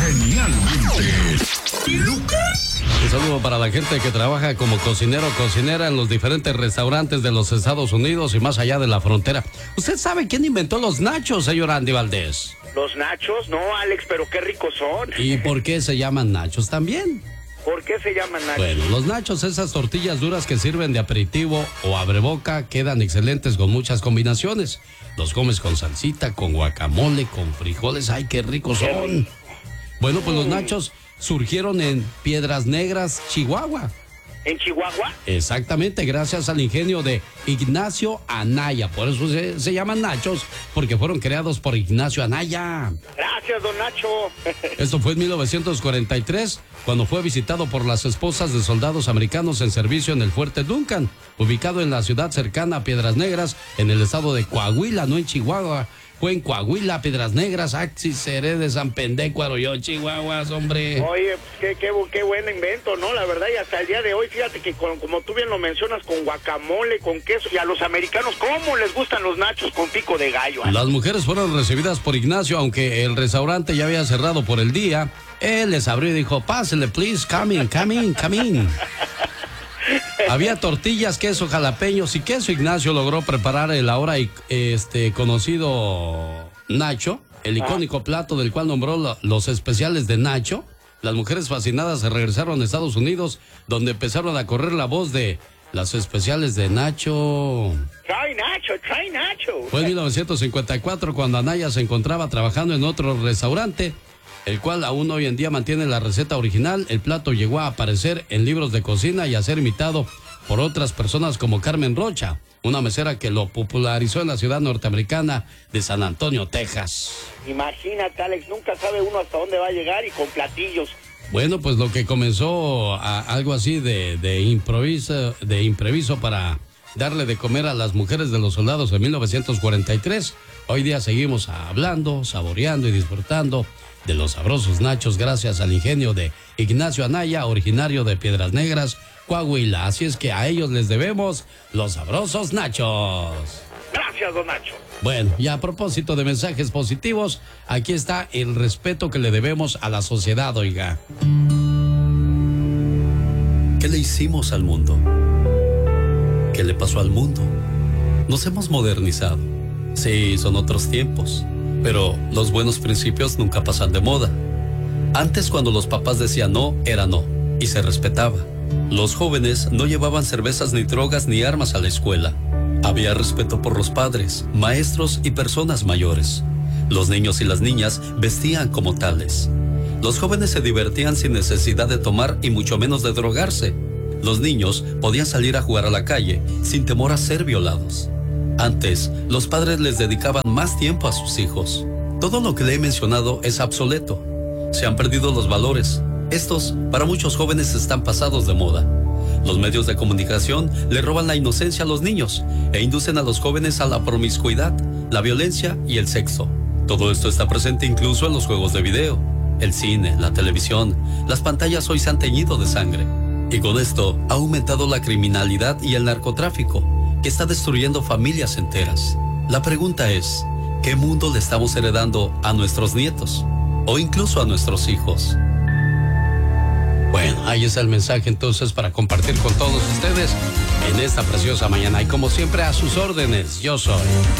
Genialmente, Lucas. Un saludo para la gente que trabaja como cocinero o cocinera en los diferentes restaurantes de los Estados Unidos y más allá de la frontera. ¿Usted sabe quién inventó los nachos, señor Andy Valdés? ¿Los nachos? No, Alex, pero qué ricos son. ¿Y por qué se llaman nachos también? ¿Por qué se llaman nachos? Bueno, los nachos, esas tortillas duras que sirven de aperitivo o abreboca, quedan excelentes con muchas combinaciones. Los comes con salsita, con guacamole, con frijoles. ¡Ay, qué ricos son! Bueno, pues los nachos surgieron en Piedras Negras, Chihuahua. ¿En Chihuahua? Exactamente, gracias al ingenio de Ignacio Anaya. Por eso se llaman nachos, porque fueron creados por Ignacio Anaya. Gracias, don Nacho. Esto fue en 1943, cuando fue visitado por las esposas de soldados americanos en servicio en el Fuerte Duncan, ubicado en la ciudad cercana a Piedras Negras, en el estado de Coahuila, no en Chihuahua. Fue en Coahuila, Piedras Negras, Axis, Seré de San Pendécuaro, yo, Chihuahuas, hombre. Oye, pues, qué buen invento, ¿no? La verdad, y hasta el día de hoy, fíjate que como tú bien lo mencionas, con guacamole, con queso, y a los americanos, ¿cómo les gustan los nachos con pico de gallo? Las mujeres fueron recibidas por Ignacio, aunque el restaurante ya había cerrado por el día. Él les abrió y dijo, pásele, please, come in. Había tortillas, queso, jalapeños y queso. Ignacio logró preparar el ahora conocido nacho, el icónico plato del cual nombró los especiales de Nacho. Las mujeres fascinadas se regresaron a Estados Unidos, donde empezaron a correr la voz de las especiales de Nacho. Trae Nacho. Fue en 1954 cuando Anaya se encontraba trabajando en otro restaurante, el cual aún hoy en día mantiene la receta original. El plato llegó a aparecer en libros de cocina y a ser imitado por otras personas como Carmen Rocha, una mesera que lo popularizó en la ciudad norteamericana de San Antonio, Texas. Imagínate, Alex, nunca sabe uno hasta dónde va a llegar y con platillos. Bueno, pues lo que comenzó algo así de improviso para darle de comer a las mujeres de los soldados en 1943, hoy día seguimos hablando, saboreando y disfrutando de los sabrosos nachos gracias al ingenio de Ignacio Anaya, originario de Piedras Negras, Coahuila. Así es que a ellos les debemos los sabrosos nachos. Gracias, don Nacho. Bueno, y a propósito de mensajes positivos, aquí está el respeto que le debemos a la sociedad, oiga. ¿Qué le hicimos al mundo? ¿Qué le pasó al mundo? Nos hemos modernizado. Sí, son otros tiempos. Pero los buenos principios nunca pasan de moda. Antes, cuando los papás decían no, era no, y se respetaba. Los jóvenes no llevaban cervezas ni drogas ni armas a la escuela. Había respeto por los padres, maestros y personas mayores. Los niños y las niñas vestían como tales. Los jóvenes se divertían sin necesidad de tomar y mucho menos de drogarse. Los niños podían salir a jugar a la calle sin temor a ser violados. Antes, los padres les dedicaban más tiempo a sus hijos. Todo lo que le he mencionado es obsoleto. Se han perdido los valores. Estos, para muchos jóvenes, están pasados de moda. Los medios de comunicación le roban la inocencia a los niños e inducen a los jóvenes a la promiscuidad, la violencia y el sexo. Todo esto está presente incluso en los juegos de video, el cine, la televisión. Las pantallas hoy se han teñido de sangre. Y con esto ha aumentado la criminalidad y el narcotráfico, que está destruyendo familias enteras. La pregunta es, ¿qué mundo le estamos heredando a nuestros nietos? O incluso a nuestros hijos. Bueno, ahí está el mensaje entonces para compartir con todos ustedes en esta preciosa mañana. Y como siempre, a sus órdenes, yo soy